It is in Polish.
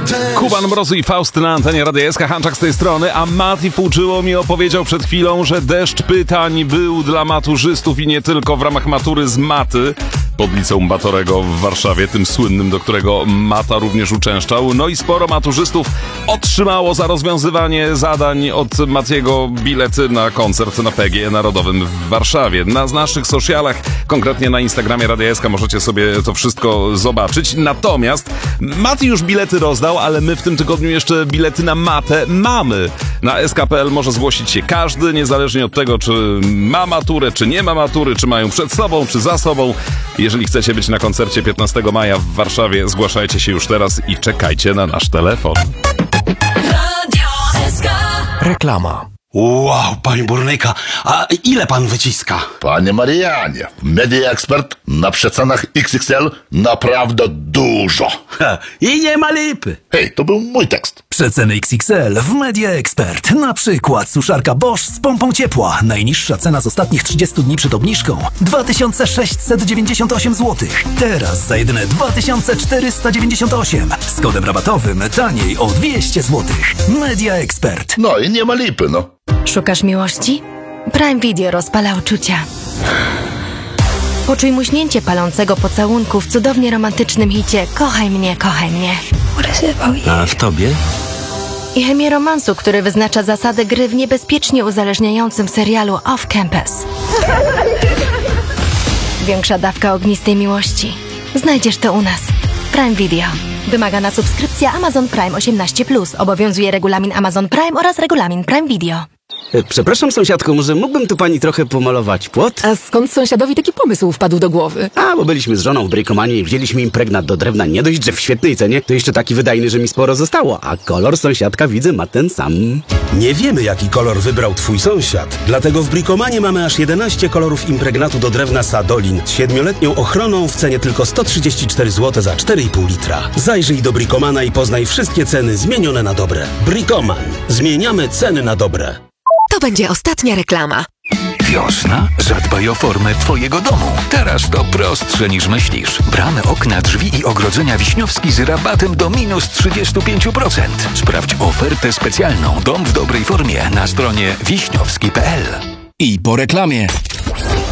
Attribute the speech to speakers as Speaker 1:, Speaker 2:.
Speaker 1: Kuban Mrozu i Faust na antenie Radia SK, Hanczak z tej strony, a Mati Fuczyło mi opowiedział przed chwilą, że deszcz pytań był dla maturzystów i nie tylko w ramach matury z maty pod liceum Batorego w Warszawie, tym słynnym, do którego Mata również uczęszczał. No i sporo maturzystów otrzymało za rozwiązywanie zadań od Matiego bilety na koncert na PGE Narodowym w Warszawie. Na naszych socialach, konkretnie na Instagramie Radia SK, możecie sobie to wszystko zobaczyć. Natomiast Mati już bilety rozdał, ale my w tym tygodniu jeszcze bilety na matę mamy. Na sk.pl może zgłosić się każdy, niezależnie od tego, czy ma maturę, czy nie ma matury, czy mają przed sobą, czy za sobą. Jeżeli chcecie być na koncercie 15 maja w Warszawie, zgłaszajcie się już teraz i czekajcie na nasz telefon.
Speaker 2: Radio SK.
Speaker 3: Reklama.
Speaker 4: Wow, panie burnyka, a ile pan wyciska?
Speaker 5: Panie Marianie, Media Expert na przecenach XXL naprawdę dużo.
Speaker 4: I nie ma lipy.
Speaker 5: Hej, to był mój tekst.
Speaker 3: Przeceny XXL w Media Expert. Na przykład suszarka Bosch z pompą ciepła. Najniższa cena z ostatnich 30 dni przed obniżką 2698 zł. Teraz za jedyne 2498. Z kodem rabatowym taniej o 200 zł. Media Expert.
Speaker 5: No i nie ma lipy, no.
Speaker 6: Szukasz miłości? Prime Video rozpala uczucia. Poczuj muśnięcie palącego pocałunku w cudownie romantycznym hicie Kochaj mnie, kochaj mnie.
Speaker 4: A w tobie?
Speaker 6: I chemię romansu, który wyznacza zasady gry w niebezpiecznie uzależniającym serialu Off Campus. Większa dawka ognistej miłości. Znajdziesz to u nas. Prime Video. Wymagana subskrypcja Amazon Prime 18+. Obowiązuje regulamin Amazon Prime oraz regulamin Prime Video.
Speaker 7: Przepraszam, sąsiadko, może mógłbym tu pani trochę pomalować płot?
Speaker 8: A skąd sąsiadowi taki pomysł wpadł do głowy?
Speaker 7: Bo byliśmy z żoną w Bricomanie i wzięliśmy impregnat do drewna nie dość, że w świetnej cenie, to jeszcze taki wydajny, że mi sporo zostało, a kolor sąsiadka widzę ma ten sam.
Speaker 4: Nie wiemy, jaki kolor wybrał twój sąsiad. Dlatego w Bricomanie mamy aż 11 kolorów impregnatu do drewna Sadolin z 7-letnią ochroną w cenie tylko 134 zł za 4,5 litra. Zajrzyj do Bricomana i poznaj wszystkie ceny zmienione na dobre. Bricoman. Zmieniamy ceny na dobre.
Speaker 8: To będzie ostatnia reklama.
Speaker 3: Wiosna? Zadbaj o formę twojego domu. Teraz to prostsze niż myślisz. Bramy, okna, drzwi i ogrodzenia Wiśniowski z rabatem do minus 35%. Sprawdź ofertę specjalną Dom w dobrej formie na stronie wiśniowski.pl. I po reklamie.